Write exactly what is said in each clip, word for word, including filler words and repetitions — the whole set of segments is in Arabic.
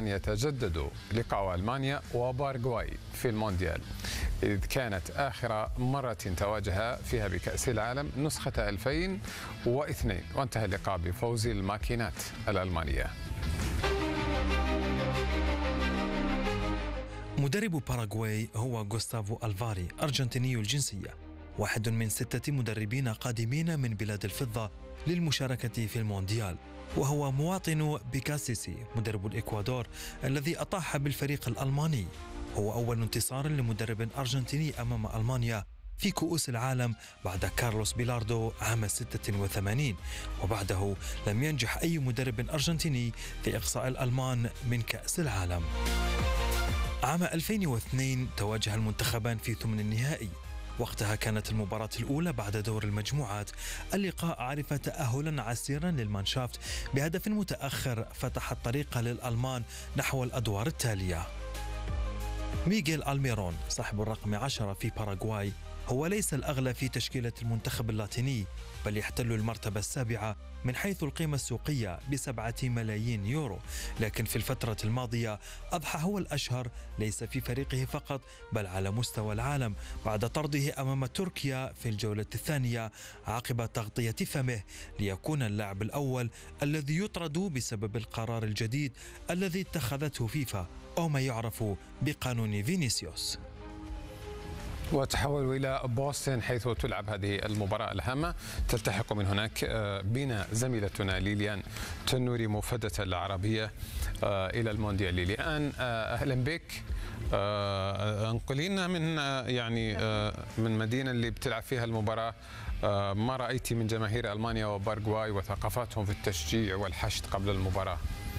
أن يتجدد لقاء ألمانيا وباراغواي في المونديال، إذ كانت آخر مرة تواجه فيها بكأس العالم نسخة ألفين واثنين، وانتهى اللقاء بفوز الماكينات الألمانية. مدرب باراغواي هو غوستافو ألفاري، أرجنتيني الجنسية، واحد من ستة مدربين قادمين من بلاد الفضة للمشاركة في المونديال، وهو مواطن بيكاسيسي مدرب الإكوادور الذي أطاح بالفريق الألماني. هو أول انتصار لمدرب أرجنتيني أمام ألمانيا في كؤوس العالم بعد كارلوس بيلاردو عام ستة وثمانين، وبعده لم ينجح أي مدرب أرجنتيني في إقصاء الألمان من كأس العالم. عام ألفين واثنين تواجه المنتخبان في ثمن النهائي، وقتها كانت المباراة الأولى بعد دور المجموعات. اللقاء عرف تأهلا عسيرا للمانشافت بهدف متأخر فتح الطريق للألمان نحو الأدوار التالية. ميغيل ألميرون صاحب الرقم عشرة في باراغواي هو ليس الأغلى في تشكيلة المنتخب اللاتيني، بل يحتل المرتبة السابعة من حيث القيمة السوقية بسبعة ملايين يورو، لكن في الفترة الماضية أضحى هو الأشهر ليس في فريقه فقط بل على مستوى العالم بعد طرده أمام تركيا في الجولة الثانية عقب تغطية فمه ليكون اللاعب الأول الذي يطرد بسبب القرار الجديد الذي اتخذته فيفا أو ما يعرف بقانون فينيسيوس. وتحول إلى بوسطن حيث تلعب هذه المباراة الهامة. تلتحق من هناك بنا زميلتنا ليليان تنوري مفدة العربية إلى المونديال. ليليان أهلا بك. انقلينا من يعني من مدينة اللي بتلعب فيها المباراة، ما رأيتي من جماهير ألمانيا وباراغواي وثقافتهم في التشجيع والحشد قبل المباراة؟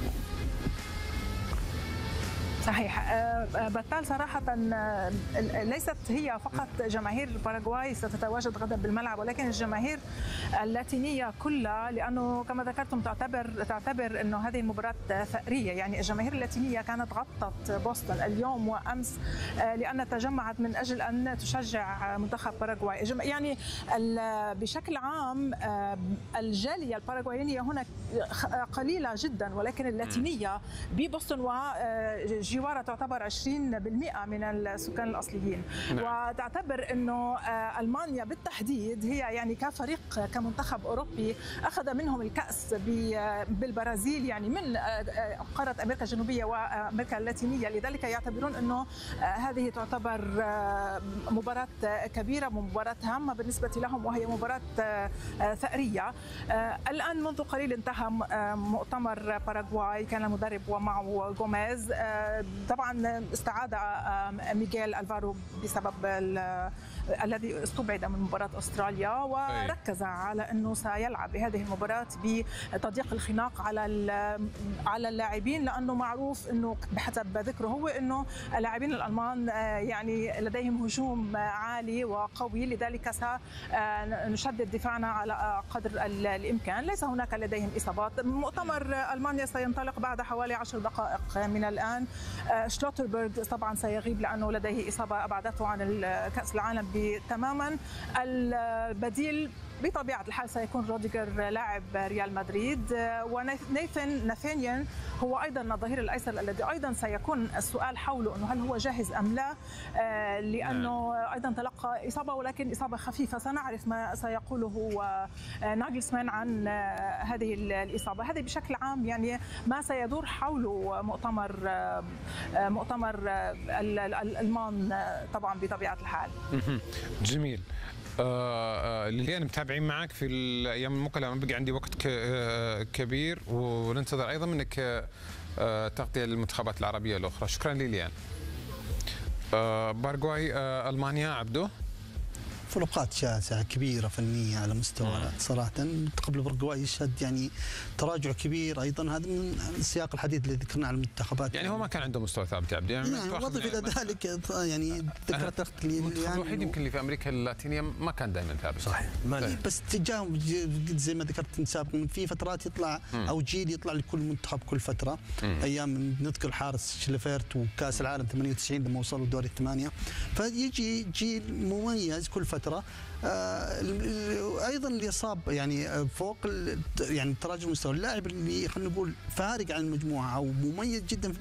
صحيح، بتال صراحة ليست هي فقط جماهير باراغواي ستتواجد غدا بالملعب، ولكن الجماهير اللاتينية كلها، لأنه كما ذكرتم تعتبر تعتبر أنه هذه المباراة ثأرية. يعني الجماهير اللاتينية كانت غطت بوسطن اليوم وأمس لأن تجمعت من أجل أن تشجع منتخب باراغواي. يعني بشكل عام الجالية الباراغوايية هنا قليلة جدا، ولكن اللاتينية ببوسطن و جوارة تعتبر عشرين بالمئة من السكان الأصليين. وتعتبر أنه ألمانيا بالتحديد هي يعني كفريق كمنتخب أوروبي أخذ منهم الكأس بالبرازيل، يعني من قارة أمريكا الجنوبية وأمريكا اللاتينية، لذلك يعتبرون أنه هذه تعتبر مباراة كبيرة ومباراة هامة بالنسبة لهم، وهي مباراة ثأرية. الآن منذ قليل انتهى مؤتمر باراغواي، كان المدرب ومعه غوميز. طبعا استعاد ميغيل ألفارو بسبب الذي استبعد من مباراة أستراليا، وركز على أنه سيلعب بهذه المباراة بتضييق الخناق على على اللاعبين، لأنه معروف أنه بحسب ذكره هو أنه اللاعبين الألمان يعني لديهم هجوم عالي وقوي، لذلك سنشدد دفاعنا على قدر الإمكان. ليس هناك لديهم إصابات. مؤتمر ألمانيا سينطلق بعد حوالي عشر دقائق من الآن. شلوتربرغ طبعا سيغيب لأنه لديه إصابة أبعدته عن كأس العالم تماما. البديل بطبيعة الحال سيكون روديجر لاعب ريال مدريد، وناثان ناثانيان هو أيضا الظهير الأيسر الذي أيضا سيكون السؤال حوله أنه هل هو جاهز أم لا، لأنه أيضا تلقى إصابة ولكن إصابة خفيفة. سنعرف ما سيقوله ناغلسمان عن هذه الإصابة. هذه بشكل عام يعني ما سيدور حوله مؤتمر مؤتمر الألمان طبعا بطبيعة الحال. جميل. آه ليليان متابعين معك في الايام المقبله، ما بقي عندي وقت كبير، وننتظر ايضا منك آه تغطيه للمنتخبات العربيه الاخرى. شكرا ليليان. آه باراغواي آه المانيا عبدو. فروقات شاسعة كبيرة فنية على مستوى صراحة. قبل باراغواي يشهد يعني تراجع كبير أيضا، هذا من سياق الحديث اللي ذكرنا على المنتخبات. يعني هو ما كان عنده مستوى ثابت يا عبدي. يعني وضف إلى ذلك يعني ذكرت أخت لي المنتخب الوحيد يمكن اللي في أمريكا اللاتينية ما كان دائما ثابت. صحيح. بس تجاهم زي ما ذكرت سابقا في فترات يطلع أو جيل يطلع لكل منتخب كل فترة. مم. أيام نذكر حارس شليفرت وكأس العالم ثمانية وتسعين لما وصلوا دور الثمانية، فيجي جيل مميز كل فترة. آه ايضا اللي صاب يعني فوق يعني تراجع المستوى، اللاعب اللي خلينا نقول فارق عن المجموعه او مميز جدا في